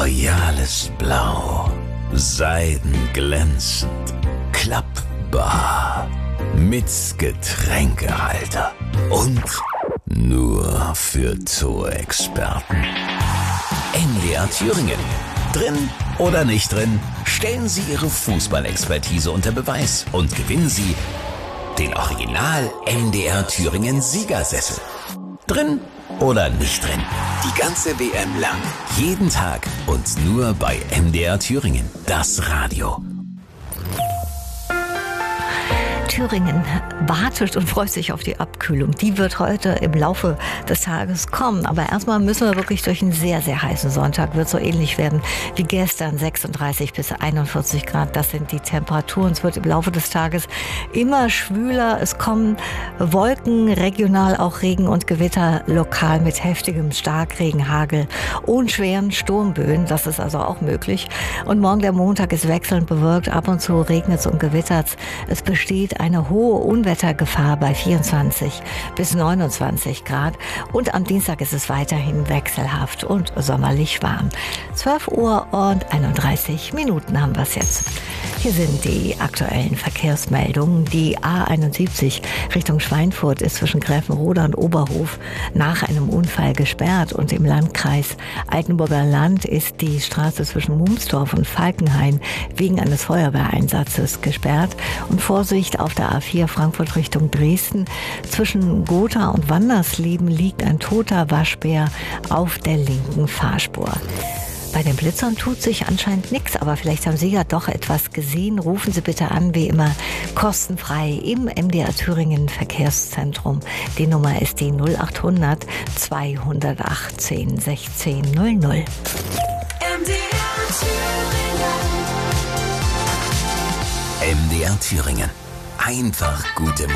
Royales Blau, seidenglänzend, klappbar, mit Getränkehalter und nur für Zoo-Experten. NDR Thüringen. Drin oder nicht drin, stellen Sie Ihre Fußballexpertise unter Beweis und gewinnen Sie den Original NDR Thüringen Siegersessel. Drin oder nicht drin, die ganze WM lang, jeden Tag und nur bei NDR Thüringen, das Radio. Thüringen wartet und freut sich auf die Abkühlung. Die wird heute im Laufe des Tages kommen. Aber erstmal müssen wir wirklich durch einen sehr, sehr heißen Sonntag. Wird so ähnlich werden wie gestern, 36 bis 41 Grad. Das sind die Temperaturen. Es wird im Laufe des Tages immer schwüler. Es kommen Wolken, regional auch Regen und Gewitter, lokal mit heftigem Starkregen, Hagel und schweren Sturmböen. Das ist also auch möglich. Und morgen der Montag ist wechselnd bewölkt. Ab und zu regnet es und gewittert. Es besteht eine hohe Unwettergefahr bei 24 bis 29 Grad. Und am Dienstag ist es weiterhin wechselhaft und sommerlich warm. 12 Uhr und 31 Minuten haben wir es jetzt. Hier sind die aktuellen Verkehrsmeldungen. Die A71 Richtung Schweinfurt ist zwischen Gräfenroda und Oberhof nach einem Unfall gesperrt. Und im Landkreis Altenburger Land ist die Straße zwischen Mumsdorf und Falkenhain wegen eines Feuerwehreinsatzes gesperrt. Und Vorsicht auf der A4 Frankfurt Richtung Dresden. Zwischen Gotha und Wandersleben liegt ein toter Waschbär auf der linken Fahrspur. Bei den Blitzern tut sich anscheinend nichts, aber vielleicht haben Sie ja doch etwas gesehen. Rufen Sie bitte an, wie immer, kostenfrei im MDR Thüringen Verkehrszentrum. Die Nummer ist die 0800 218 1600. MDR Thüringen. Einfach gute